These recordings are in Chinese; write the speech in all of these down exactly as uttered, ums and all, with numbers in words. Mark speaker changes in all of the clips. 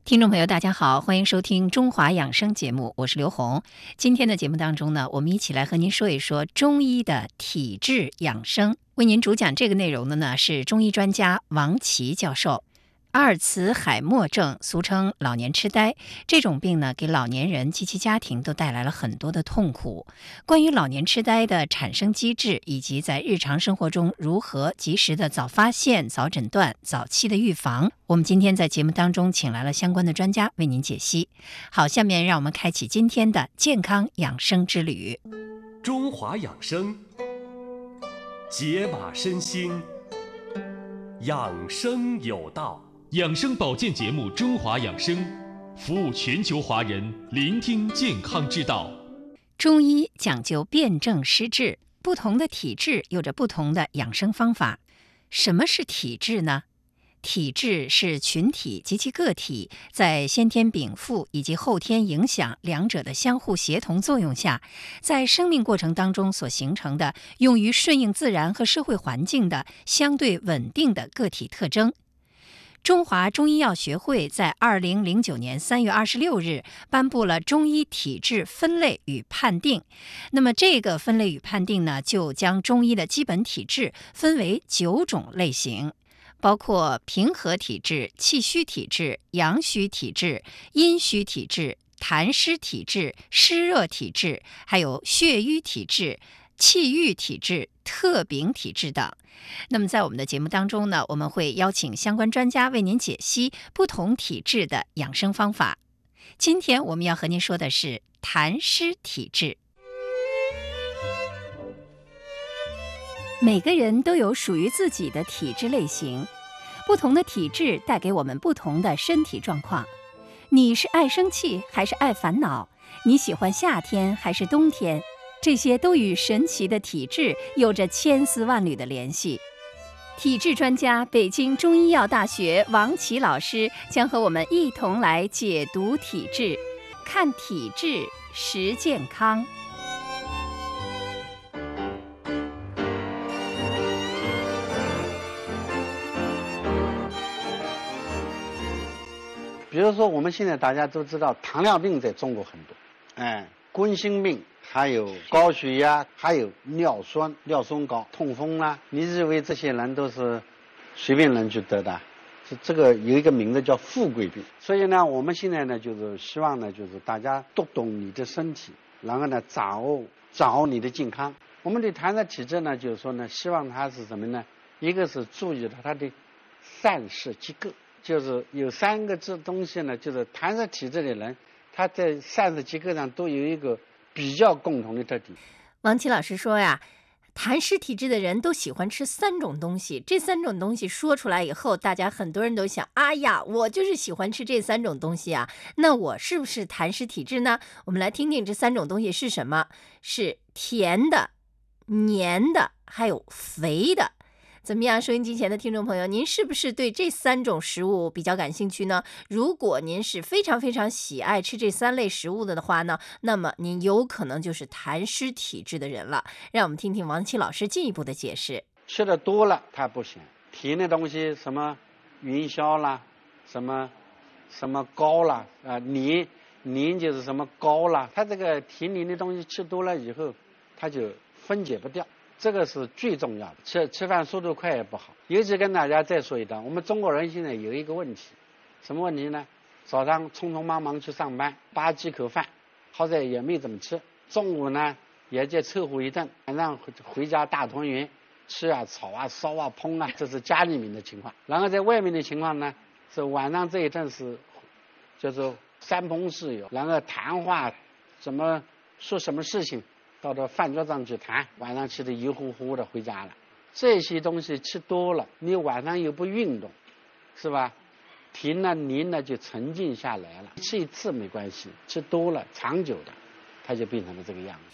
Speaker 1: 听众朋友大家好，欢迎收听中华养生节目，我是刘红。今天的节目当中呢，我们一起来和您说一说中医的体质养生。为您主讲这个内容的呢是中医专家王琦教授。阿尔茨海默症俗称老年痴呆，这种病呢给老年人及其家庭都带来了很多的痛苦。关于老年痴呆的产生机制，以及在日常生活中如何及时的早发现、早诊断、早期的预防，我们今天在节目当中请来了相关的专家为您解析。好，下面让我们开启今天的健康养生之旅。
Speaker 2: 中华养生，解码身心，养生有道。
Speaker 3: 养生保健节目《中华养生》，服务全球华人，聆听健康之道。
Speaker 1: 中医讲究辨证施治，不同的体质有着不同的养生方法。什么是体质呢？体质是群体及其个体在先天禀赋以及后天影响两者的相互协同作用下，在生命过程当中所形成的用于顺应自然和社会环境的相对稳定的个体特征。中华中医药学会在二零零九年三月二十六日颁布了中医体质分类与判定。那么这个分类与判定呢，就将中医的基本体质分为九种类型，包括平和体质、气虚体质、阳虚体质、阴虚体质、痰湿体质、湿热体质，还有血瘀体质、气郁体质、特禀体质等。那么在我们的节目当中呢，我们会邀请相关专家为您解析不同体质的养生方法。今天我们要和您说的是痰湿体质。每个人都有属于自己的体质类型，不同的体质带给我们不同的身体状况。你是爱生气还是爱烦恼？你喜欢夏天还是冬天？这些都与神奇的体质有着千丝万缕的联系。体质专家北京中医药大学王琦老师将和我们一同来解读体质，看体质识健康。
Speaker 4: 比如说我们现在大家都知道糖尿病在中国很多，哎，冠心病，还有高血压，还有尿酸、尿酸高、痛风啦、啊。你认为这些人都是随便人去得的？这这个有一个名字叫富贵病。所以呢，我们现在呢，就是希望呢，就是大家读懂你的身体，然后呢，掌握掌握你的健康。我们的痰湿体质呢，就是说呢，希望它是什么呢？一个是注意到它的散失机构，就是有三个字东西呢，就是痰湿体质的人，他在散失机构上都有一个比较共同的特点。
Speaker 1: 王琦老师说呀，痰湿体质的人都喜欢吃三种东西，这三种东西说出来以后，大家很多人都想，哎呀，我就是喜欢吃这三种东西啊，那我是不是痰湿体质呢？我们来听听这三种东西是什么，是甜的、黏的，还有肥的。怎么样，收音机前的听众朋友，您是不是对这三种食物比较感兴趣呢？如果您是非常非常喜爱吃这三类食物的话呢，那么您有可能就是痰湿体质的人了。让我们听听王琦老师进一步的解释。
Speaker 4: 吃的多了它不行，甜的东西什么元宵啦，什么什么糕啦，啊、呃、黏黏就是什么糕啦，它这个甜黏的东西吃多了以后，它就分解不掉。这个是最重要的，吃吃饭速度快也不好。尤其跟大家再说一段，我们中国人现在有一个问题，什么问题呢？早上匆匆忙忙去上班，扒几口饭，好在也没怎么吃。中午呢也就凑合一顿，晚上回家大团圆，吃啊炒啊烧啊烹啊，这是家里面的情况。然后在外面的情况呢，是晚上这一顿是叫做三烹四友，然后谈话怎么说什么事情。到了饭桌上去谈，晚上吃的油乎乎的回家了。这些东西吃多了，你晚上又不运动，是吧？停了黏了就沉静下来了。吃一次没关系，吃多了长久的，它就变成了这个样子。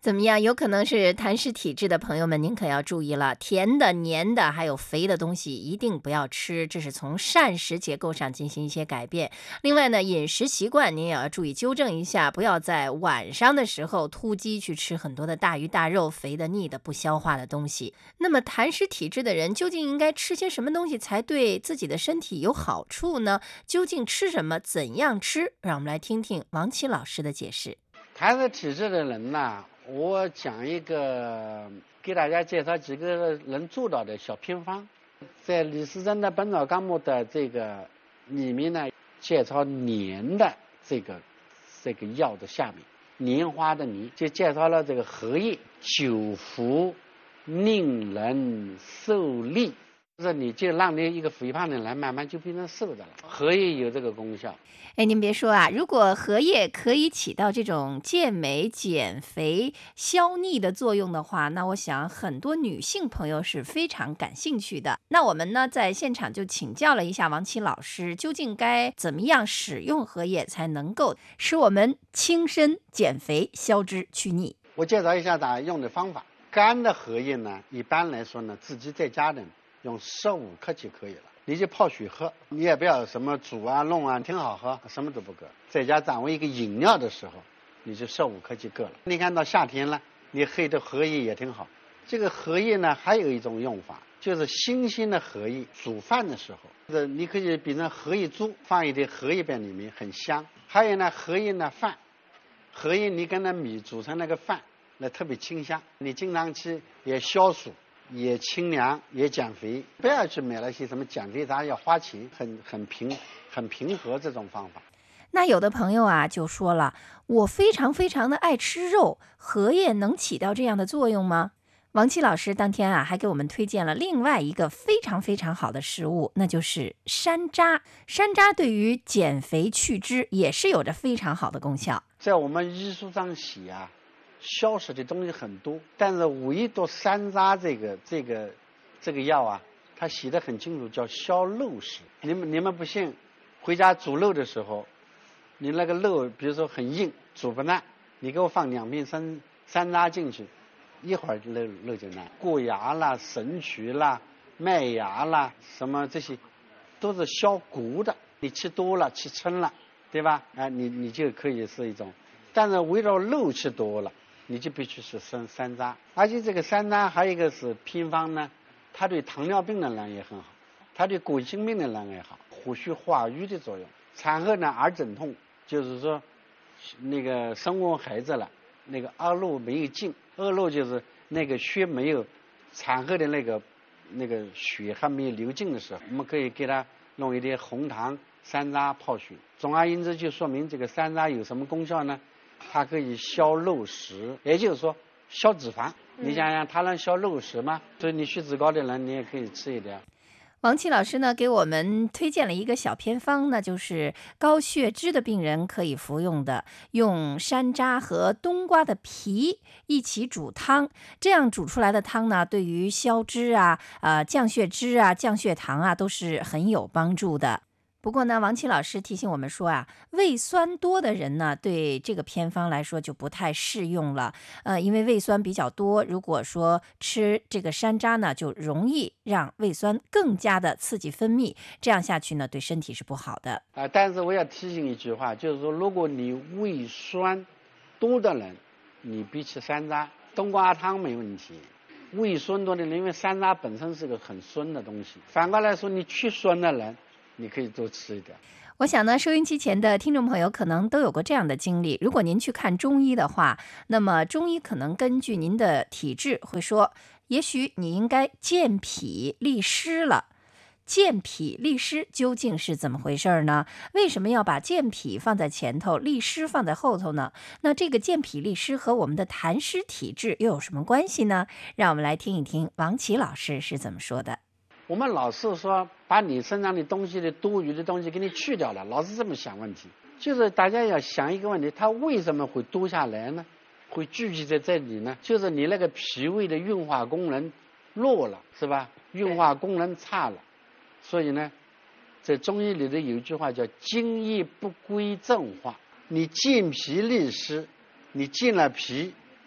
Speaker 1: 怎么样？有可能是痰湿体质的朋友们，您可要注意了，甜的、黏的，还有肥的东西一定不要吃，这是从膳食结构上进行一些改变。另外呢，饮食习惯您也要注意纠正一下，不要在晚上的时候突击去吃很多的大鱼大肉、肥的、腻的、不消化的东西。那么痰湿体质的人究竟应该吃些什么东西才对自己的身体有好处呢？究竟吃什么？怎样吃？让我们来听听王琦老师的解释。
Speaker 4: 痰湿体质的人呢，我讲一个，给大家介绍几个能做到的小偏方。在李时珍的《本草纲目》的这个里面呢，介绍黏的这个这个药的下面，莲花的莲就介绍了这个荷叶，久服令人受力。就是你就让你一个肥胖的人慢慢就变成瘦的了，荷叶有这个功效。
Speaker 1: 哎，您别说啊，如果荷叶可以起到这种健美、减肥、消腻的作用的话，那我想很多女性朋友是非常感兴趣的。那我们呢，在现场就请教了一下王琦老师，究竟该怎么样使用荷叶才能够使我们轻身、减肥、消脂、去腻？
Speaker 4: 我介绍一下大家用的方法。干的荷叶呢，一般来说呢，自己在家的用十五克就可以了，你就泡水喝，你也不要什么煮啊弄啊，挺好喝，什么都不搁。在家掌握一个饮料的时候，你就十五克就够了。你看到夏天了，你喝的荷叶也挺好。这个荷叶呢，还有一种用法，就是新鲜的荷叶煮饭的时候，这你可以比成荷叶猪，放一点荷叶在里面，很香。还有呢，荷叶呢饭，荷叶你跟那米煮成那个饭，那特别清香。你经常吃也消暑。也清凉，也减肥，不要去买那些什么减肥茶，要花钱，很很平很平和这种方法。
Speaker 1: 那有的朋友啊就说了，我非常非常的爱吃肉，荷叶能起到这样的作用吗？王琦老师当天啊还给我们推荐了另外一个非常非常好的食物，那就是山楂。山楂对于减肥去脂也是有着非常好的功效。
Speaker 4: 在我们医书上写啊，消食的东西很多，但是唯独山楂这个这个这个药啊，它写得很清楚，叫消肉食。你们你们不信，回家煮肉的时候，你那个肉比如说很硬，煮不烂，你给我放两片山山楂进去，一会儿肉肉就烂。过芽啦、神曲啦、麦芽啦，什么这些，都是消骨的。你吃多了、吃撑了，对吧？啊，你你就可以是一种。但是围绕肉吃多了，你就必须是山山楂。而且这个山楂还有一个是偏方呢，它对糖尿病的人也很好，它对冠心病的人也好，活血化瘀的作用。产后呢，儿诊痛，就是说那个生完孩子了，那个恶露没有尽，恶露就是那个血没有，产后的那个那个血还没有流尽的时候，我们可以给他弄一点红糖、山楂泡血。总而言之，就说明这个山楂有什么功效呢？它可以消肉食，也就是说消脂肪。你想想，它能消肉食吗？所以你血脂高的人，你也可以吃一点。
Speaker 1: 王琦老师呢，给我们推荐了一个小偏方，那就是高血脂的病人可以服用的，用山楂和冬瓜的皮一起煮汤，这样煮出来的汤呢，对于消脂啊、呃降血脂啊、降血糖啊，都是很有帮助的。不过呢，王琦老师提醒我们说啊，胃酸多的人呢，对这个偏方来说就不太适用了。呃，因为胃酸比较多，如果说吃这个山楂呢，就容易让胃酸更加的刺激分泌，这样下去呢，对身体是不好的。
Speaker 4: 啊、呃，但是我要提醒一句话，就是说，如果你胃酸多的人，你比起山楂，冬瓜汤没问题。胃酸多的人，因为山楂本身是个很酸的东西，反过来说，你去酸的人，你可以多吃一点。
Speaker 1: 我想呢，收音机前的听众朋友可能都有过这样的经历。如果您去看中医的话，那么中医可能根据您的体质会说，也许你应该健脾利湿了。健脾利湿究竟是怎么回事呢？为什么要把健脾放在前头，利湿放在后头呢？那这个健脾利湿和我们的痰湿体质又有什么关系呢？让我们来听一听王琦老师是怎么说的。
Speaker 4: 我们老是说把你身上的东西的多余的东西给你去掉了，老是这么想问题。就是大家要想一个问题，它为什么会多下来呢？会聚集在这里呢？就是你那个脾胃的运化功能弱了，是吧？运化功能差了。所以呢，在中医里头有一句话叫津液不归正化。你健脾利湿，你健了脾，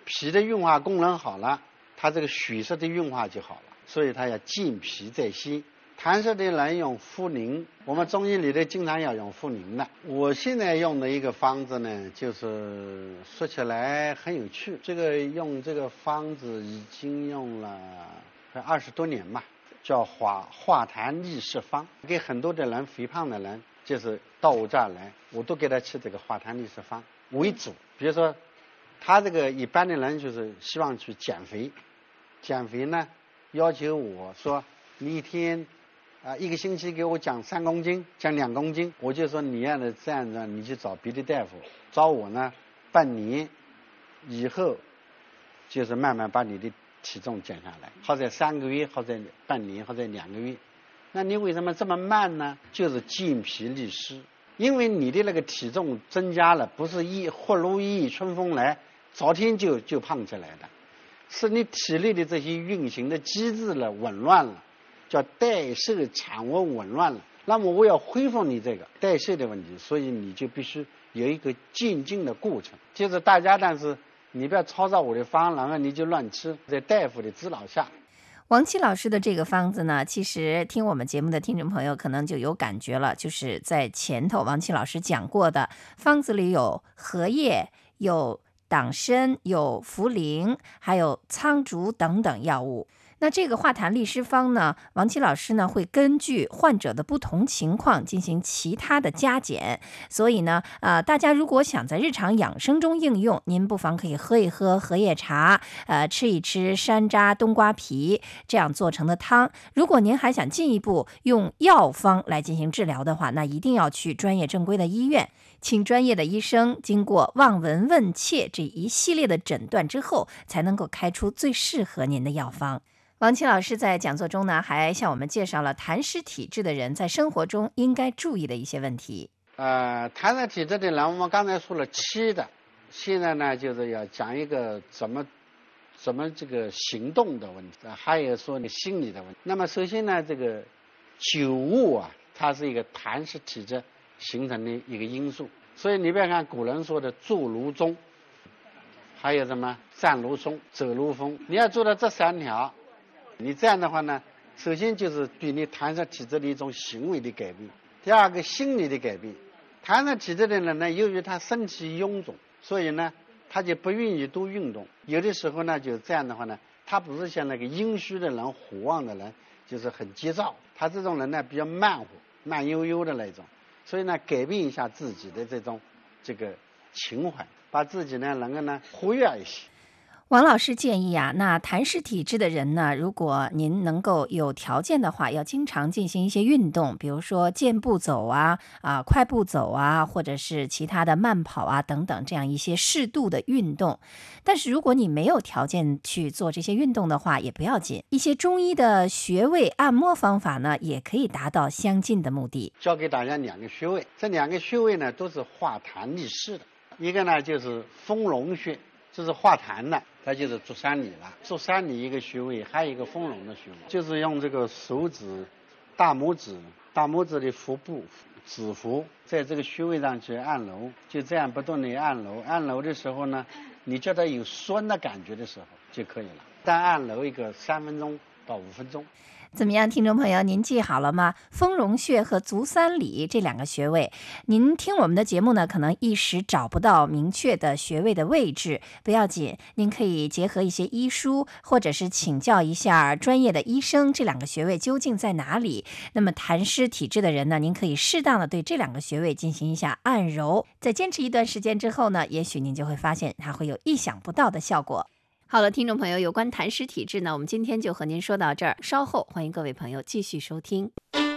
Speaker 4: 脾的运化功能好了，它这个血色的运化就好了。所以它要健脾在心。痰湿的人用茯苓，我们中医里头经常要用茯苓的。我现在用的一个方子呢，就是说起来很有趣。这个用这个方子已经用了快二十多年吧，叫化化痰利湿方。给很多的人肥胖的人，就是到我这儿来，我都给他吃这个化痰利湿方为主。比如说，他这个一般的人就是希望去减肥，减肥呢要求我说你一天。啊，一个星期给我降三公斤，降两公斤，我就说你要的这样子，你去找别的大夫，找我呢，半年以后，就是慢慢把你的体重减下来，或者三个月，或者半年，或者两个月。那你为什么这么慢呢？就是健脾利湿，因为你的那个体重增加了，不是一或如一春风来，昨天就就胖起来的，是你体内的这些运行的机制了紊乱了。叫代谢产物紊乱了，那么我要恢复你这个代谢的问题，所以你就必须有一个渐进的过程。就是大家，但是你不要抄照我的方，然后你就乱吃，在大夫的指导下。
Speaker 1: 王琦老师的这个方子呢，其实听我们节目的听众朋友可能就有感觉了，就是在前头王琦老师讲过的方子里有荷叶、有党参、有茯苓，还有苍术等等药物。那这个化痰利湿方呢，王琦老师呢会根据患者的不同情况进行其他的加减，所以呢，呃，大家如果想在日常养生中应用，您不妨可以喝一喝荷叶茶，呃，吃一吃山楂、冬瓜皮这样做成的汤。如果您还想进一步用药方来进行治疗的话，那一定要去专业正规的医院，请专业的医生经过望闻问切这一系列的诊断之后，才能够开出最适合您的药方。王琦老师在讲座中呢，还向我们介绍了痰湿体质的人在生活中应该注意的一些问题。
Speaker 4: 呃，痰湿体质的人，我们刚才说了七的，现在呢就是要讲一个怎么怎么这个行动的问题，还有说你心理的问题。那么首先呢，这个酒物啊，它是一个痰湿体质形成的一个因素。所以你不要看古人说的坐如钟，还有什么站如松、走如风，你要做到这三条。你这样的话呢，首先就是对你痰湿体质的一种行为的改变，第二个心理的改变。痰湿体质的人呢，由于他身体臃肿，所以呢他就不愿意多运动，有的时候呢就这样的话呢，他不是像那个阴虚的人、火旺的人，就是很急躁，他这种人呢比较慢活、慢悠悠的那种，所以呢改变一下自己的这种这个情怀，把自己呢能够呢活跃一些。
Speaker 1: 王老师建议啊，那痰湿体质的人呢，如果您能够有条件的话，要经常进行一些运动，比如说健步走啊、啊快步走啊，或者是其他的慢跑啊等等，这样一些适度的运动。但是如果你没有条件去做这些运动的话，也不要紧，一些中医的穴位按摩方法呢，也可以达到相近的目的。
Speaker 4: 教给大家两个穴位，这两个穴位呢都是化痰利湿的，一个呢就是丰隆穴。就是化痰的，它就是足三里了。足三里一个穴位，还有一个丰隆的穴位，就是用这个手指、大拇指、大拇指的腹部、指腹，在这个穴位上去按揉，就这样不断的按揉。按揉的时候呢，你觉得有酸的感觉的时候就可以了。但按揉一个三分钟到五分钟。
Speaker 1: 怎么样，听众朋友，您记好了吗？丰隆穴和足三里这两个穴位，您听我们的节目呢，可能一时找不到明确的穴位的位置，不要紧，您可以结合一些医书，或者是请教一下专业的医生，这两个穴位究竟在哪里。那么痰湿体质的人呢，您可以适当的对这两个穴位进行一下按揉，在坚持一段时间之后呢，也许您就会发现它会有意想不到的效果。好了，听众朋友，有关痰湿体质呢，我们今天就和您说到这儿，稍后欢迎各位朋友继续收听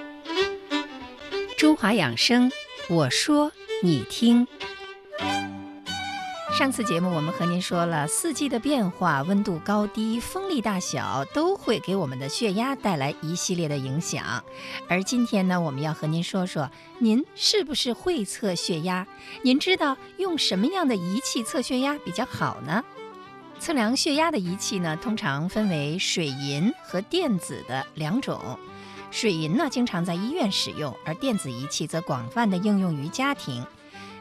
Speaker 1: 中华养生，我说你听。上次节目我们和您说了，四季的变化、温度高低、风力大小都会给我们的血压带来一系列的影响。而今天呢，我们要和您说说，您是不是会测血压？您知道用什么样的仪器测血压比较好呢？测量血压的仪器呢，通常分为水银和电子的两种。水银呢，经常在医院使用，而电子仪器则广泛的应用于家庭。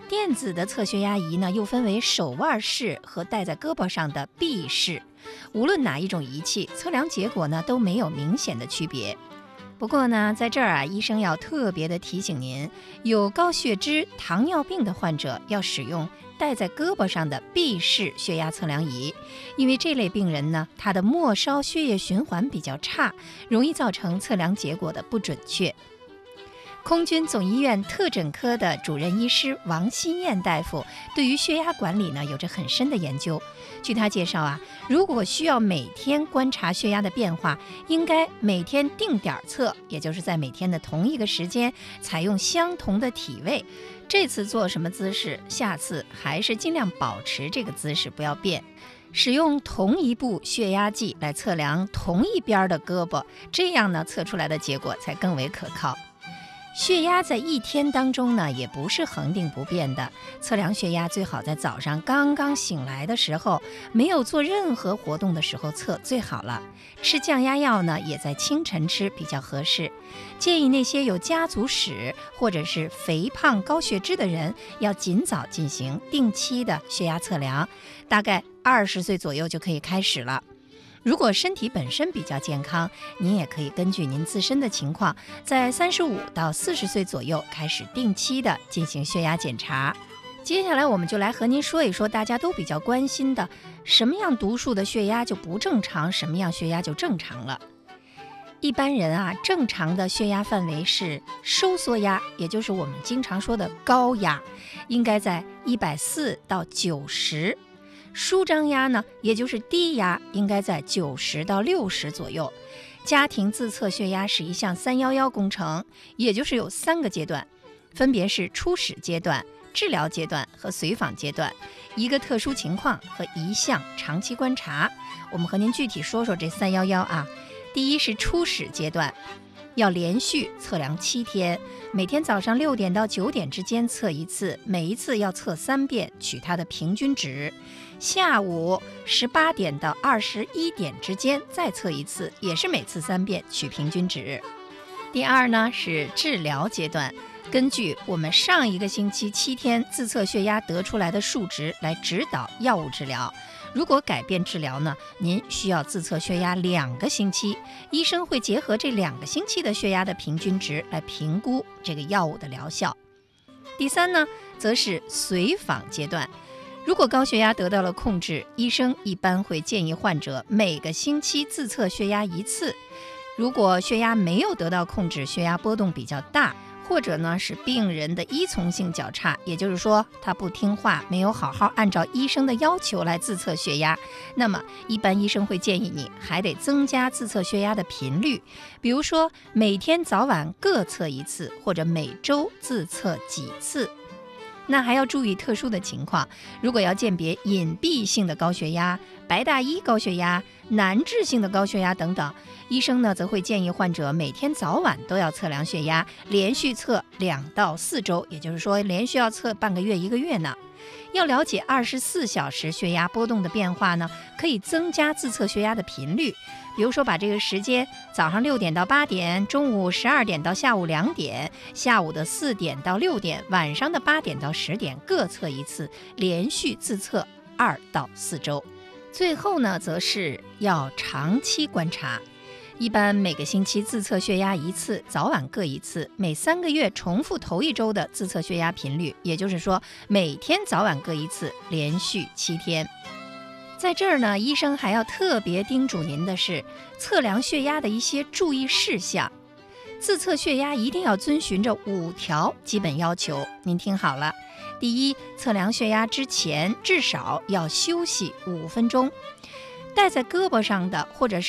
Speaker 1: 电子的测血压仪呢，又分为手腕式和戴在胳膊上的臂式。无论哪一种仪器，测量结果呢都没有明显的区别。不过呢，在这儿啊，医生要特别的提醒您，有高血脂、糖尿病的患者要使用戴在胳膊上的臂式血压测量仪，因为这类病人呢，他的末梢血液循环比较差，容易造成测量结果的不准确。空军总医院特诊科的主任医师王新燕大夫对于血压管理呢有着很深的研究。据他介绍啊，如果需要每天观察血压的变化，应该每天定点测，也就是在每天的同一个时间采用相同的体位。这次做什么姿势，下次还是尽量保持这个姿势，不要变。使用同一部血压计来测量同一边的胳膊，这样呢测出来的结果才更为可靠。血压在一天当中呢，也不是恒定不变的。测量血压最好在早上刚刚醒来的时候，没有做任何活动的时候测最好了。吃降压药呢，也在清晨吃比较合适。建议那些有家族史或者是肥胖高血脂的人，要尽早进行定期的血压测量，大概二十岁左右就可以开始了。如果身体本身比较健康，您也可以根据您自身的情况，在三十五到四十岁左右开始定期的进行血压检查。接下来我们就来和您说一说大家都比较关心的，什么样读数的血压就不正常，什么样血压就正常了。一般人啊，正常的血压范围是收缩压，也就是我们经常说的高压，应该在一百四到九十。舒张压呢，也就是低压，应该在九十到六十左右。家庭自测血压是一项三一一工程，也就是有三个阶段，分别是初始阶段、治疗阶段和随访阶段，一个特殊情况和一项长期观察。我们和您具体说说这三一一啊。第一是初始阶段，要连续测量七天，每天早上六点到九点之间测一次，每一次要测三遍，取它的平均值。下午十八点到二十一点之间再测一次，也是每次三遍，取平均值。第二呢是治疗阶段，根据我们上一个星期七天自测血压得出来的数值来指导药物治疗。如果改变治疗呢，您需要自测血压两个星期，医生会结合这两个星期的血压的平均值来评估这个药物的疗效。第三呢，则是随访阶段。如果高血压得到了控制，医生一般会建议患者每个星期自测血压一次。如果血压没有得到控制，血压波动比较大，或者呢是病人的依从性较差，也就是说他不听话，没有好好按照医生的要求来自测血压，那么一般医生会建议你还得增加自测血压的频率，比如说每天早晚各测一次，或者每周自测几次。那还要注意特殊的情况，如果要鉴别隐蔽性的高血压、白大衣高血压、难治性的高血压等等，医生呢则会建议患者每天早晚都要测量血压，连续测两到四周，也就是说连续要测半个月一个月呢。要了解二十四小时血压波动的变化呢，可以增加自测血压的频率，比如说把这个时间早上六点到八点，中午十二点到下午两点，下午的四点到六点，晚上的八点到十点各测一次，连续自测二到四周。最后呢，则是要长期观察。一般每个星期自测血压一次，早晚各一次，每三个月重复头一周的自测血压频率，也就是说每天早晚各一次，连续七天。在这儿呢，医生还要特别叮嘱您的是，测量血压的一些注意事项。自测血压一定要遵循着五条基本要求，您听好了。第一，测量血压之前至少要休息五分钟。戴在胳膊上的或者是